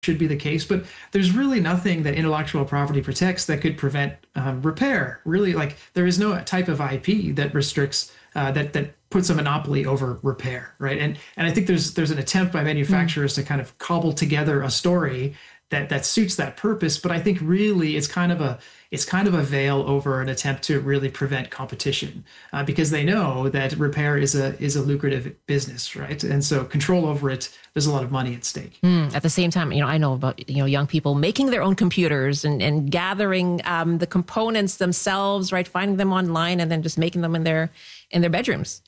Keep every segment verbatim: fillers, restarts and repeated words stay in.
should be the case, but there's really nothing that intellectual property protects that could prevent um, repair. Really, like there is no type of I P that restricts uh, that that puts a monopoly over repair, right? And and I think there's there's an attempt by manufacturers mm. to kind of cobble together a story that that suits that purpose, but I think really it's kind of a it's kind of a veil over an attempt to really prevent competition uh, because they know that repair is a is a lucrative business, right? And so control over it, there's a lot of money at stake. Mm, at the same time, you know, I know about you know young people making their own computers and and gathering um, the components themselves, right? Finding them online and then just making them in their in their bedrooms.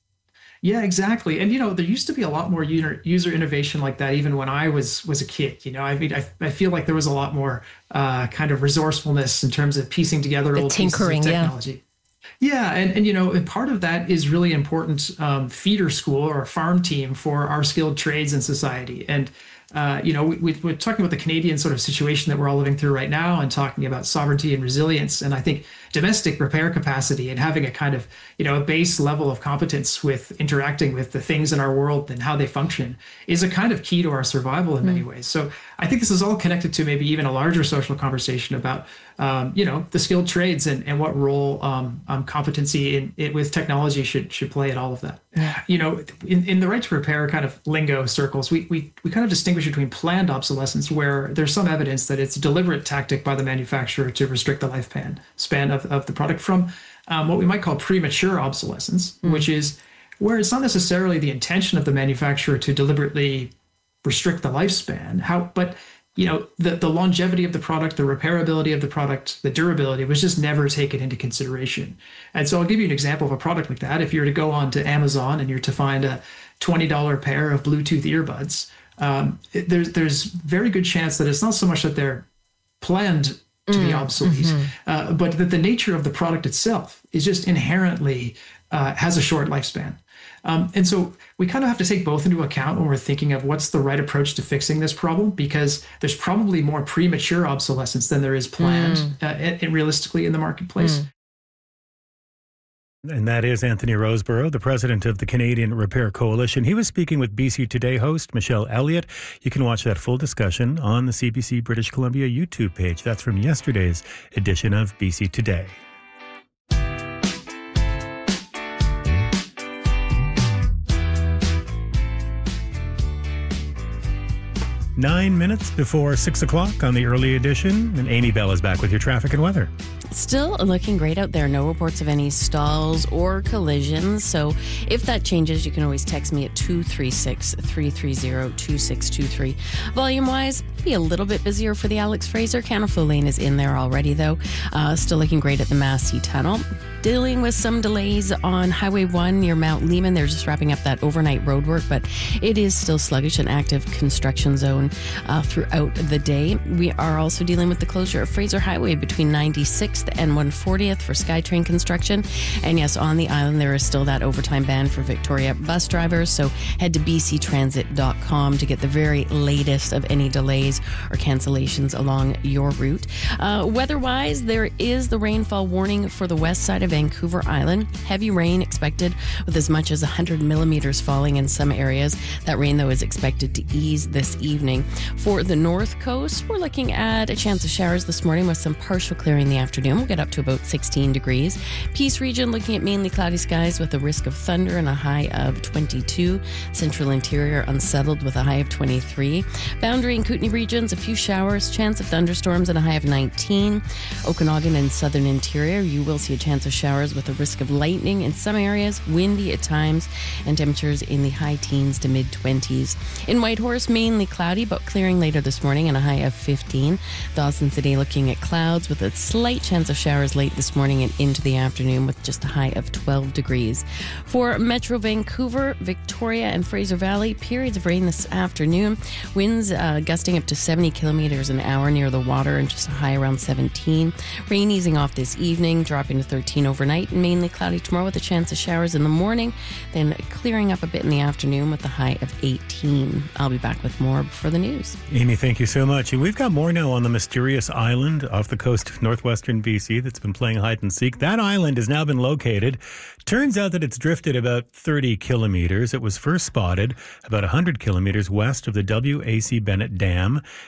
Yeah, exactly. And, you know, there used to be a lot more user, user innovation like that even when I was was a kid. You know, I mean, I, I feel like there was a lot more uh, kind of resourcefulness in terms of piecing together the old tinkering, pieces of technology. Yeah. Yeah. And, and, you know, and part of that is really important um, feeder school or farm team for our skilled trades in society. And, uh, you know, we, we, we're talking about the Canadian sort of situation that we're all living through right now and talking about sovereignty and resilience. And I think domestic repair capacity and having a kind of, you know, a base level of competence with interacting with the things in our world and how they function is a kind of key to our survival in mm. many ways. So I think this is all connected to maybe even a larger social conversation about, um, you know, the skilled trades and, and what role um, um, competency in it with technology should should play in all of that. Yeah. You know, in, in the right to repair kind of lingo circles, we, we, we kind of distinguish between planned obsolescence, where there's some evidence that it's a deliberate tactic by the manufacturer to restrict the lifespan span of, of the product, from um, what we might call premature obsolescence, mm. which is where it's not necessarily the intention of the manufacturer to deliberately restrict the lifespan, how, but you know, the, the longevity of the product, the repairability of the product, the durability was just never taken into consideration. And so I'll give you an example of a product like that. If you were to go on to Amazon and you're to find a twenty dollars pair of Bluetooth earbuds, um, it, there's there's very good chance that it's not so much that they're planned to mm, be obsolete, mm-hmm. uh, but that the nature of the product itself is just inherently uh, has a short lifespan. Um, and so we kind of have to take both into account when we're thinking of what's the right approach to fixing this problem, because there's probably more premature obsolescence than there is planned mm. uh, and, and realistically in the marketplace. Mm. And that is Anthony Roseborough, the president of the Canadian Repair Coalition. He was speaking with B C Today host Michelle Elliott. You can watch that full discussion on the C B C British Columbia YouTube page. That's from yesterday's edition of B C Today. Nine minutes before six o'clock on the early edition, and Amy Bell is back with your traffic and weather. Still looking great out there. No reports of any stalls or collisions. So if that changes, you can always text me at two three six, three three zero, two six two three. Volume-wise, be a little bit busier for the Alex Fraser. Canaflow Lane is in there already, though. Uh, still looking great at the Massey Tunnel. Dealing with some delays on Highway one near Mount Lehman. They're just wrapping up that overnight road work, but it is still sluggish, an active construction zone uh, throughout the day. We are also dealing with the closure of Fraser Highway between ninety-sixth and one fortieth for SkyTrain construction. And yes, on the island, there is still that overtime ban for Victoria bus drivers. So head to b c transit dot com to get the very latest of any delays or cancellations along your route. Uh, weather-wise, there is the rainfall warning for the west side of Vancouver Island. Heavy rain expected with as much as one hundred millimeters falling in some areas. That rain, though, is expected to ease this evening. For the north coast, we're looking at a chance of showers this morning with some partial clearing in the afternoon. We'll get up to about sixteen degrees. Peace region looking at mainly cloudy skies with a risk of thunder and a high of twenty-two. Central interior unsettled with a high of twenty-three. Boundary and Kootenay regions, a few showers, chance of thunderstorms and a high of nineteen. Okanagan and southern interior, you will see a chance of showers with a risk of lightning in some areas, windy at times, and temperatures in the high teens to mid twenties. In Whitehorse, mainly cloudy, but clearing later this morning and a high of fifteen. Dawson City looking at clouds with a slight chance of showers late this morning and into the afternoon with just a high of twelve degrees. For Metro Vancouver, Victoria, and Fraser Valley, periods of rain this afternoon. Winds uh, gusting up to seventy kilometers an hour near the water and just a high around seventeen. Rain easing off this evening, dropping to thirteen overnight, and mainly cloudy tomorrow with a chance of showers in the morning, then clearing up a bit in the afternoon with a high of eighteen. I'll be back with more for the news. Amy, thank you so much. And we've got more now on the mysterious island off the coast of northwestern B C that's been playing hide and seek. That island has now been located. Turns out that it's drifted about thirty kilometers. It was first spotted about one hundred kilometers west of the W A C Bennett Dam com.